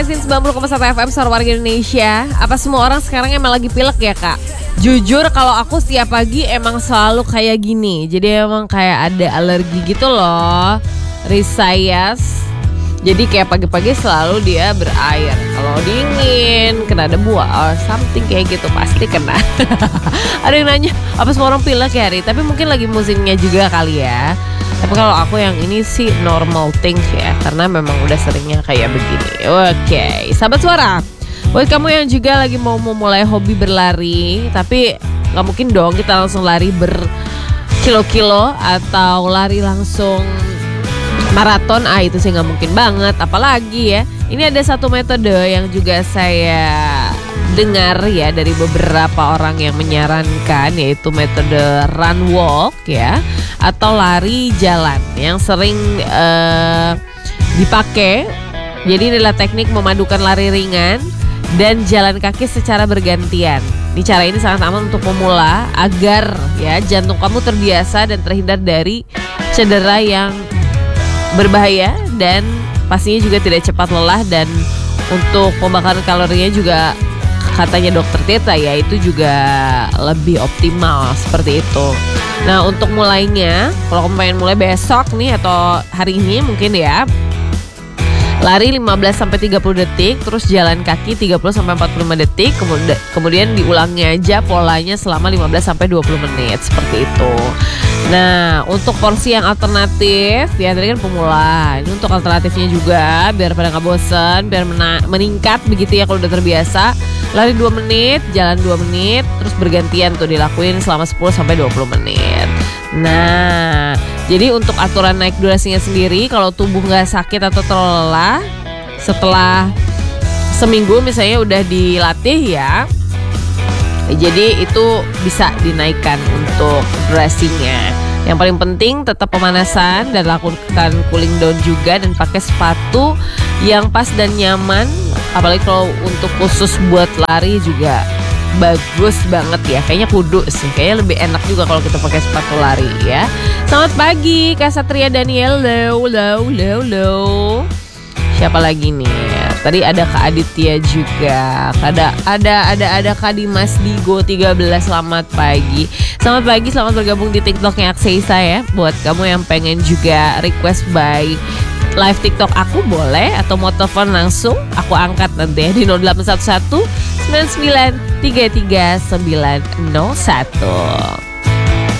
90,1 FM Suara Warga Indonesia. Apa semua orang sekarang emang lagi pilek ya kak? Jujur kalau aku setiap pagi emang selalu kayak gini. Jadi emang kayak ada alergi gitu loh, rhinitis. Jadi kayak pagi-pagi selalu dia berair. Kalau dingin, kena debu or something kayak gitu pasti kena. Ada yang nanya, apa semua orang pilek ya Ri? Tapi mungkin lagi musimnya juga kali ya. Tapi kalau aku yang ini sih normal things ya, karena memang udah seringnya kayak begini. Oke, sahabat suara, buat kamu yang juga lagi mau memulai hobi berlari, tapi gak mungkin dong kita langsung lari berkilo-kilo atau lari langsung maraton. Itu sih gak mungkin banget. Apalagi ya, ini ada satu metode yang juga saya dengar ya dari beberapa orang yang menyarankan, yaitu metode run walk ya, atau lari jalan yang sering dipakai. Jadi inilah teknik memadukan lari ringan dan jalan kaki secara bergantian. Ini cara ini sangat aman untuk pemula agar ya jantung kamu terbiasa dan terhindar dari cedera yang berbahaya, dan pastinya juga tidak cepat lelah. Dan untuk pembakaran kalorinya juga katanya dokter Teta ya, itu juga lebih optimal seperti itu. Nah untuk mulainya, kalau kamu pengen mulai besok nih atau hari ini mungkin ya, lari 15-30 detik, terus jalan kaki 30-45 detik, kemudian diulangi aja polanya selama 15-20 menit seperti itu. Nah untuk porsi yang alternatif ya, tadi kan pemula, ini untuk alternatifnya juga biar pada gak bosen, biar meningkat begitu ya. Kalau udah terbiasa lari 2 menit, jalan 2 menit, terus bergantian tuh dilakuin selama 10-20 menit. Nah jadi untuk aturan naik durasinya sendiri, kalau tubuh gak sakit atau terlalu lelah setelah seminggu misalnya udah dilatih ya, jadi itu bisa dinaikkan untuk durasinya. Yang paling penting tetap pemanasan dan lakukan cooling down juga, dan pakai sepatu yang pas dan nyaman. Apalagi kalau untuk khusus buat lari juga bagus banget ya. Kayaknya kudu sih, kayaknya lebih enak juga kalau kita pakai sepatu lari ya. Selamat pagi Kak Satria Daniel. Low. Siapa lagi nih? Tadi ada Kak Aditya juga. Ada Kak Dimas Digo 13. Selamat pagi. Selamat pagi, selamat bergabung di TikToknya Akseisa ya. Buat kamu yang pengen juga request by live TikTok aku boleh, atau mau telepon langsung aku angkat nanti ya di 0811 99 33 901.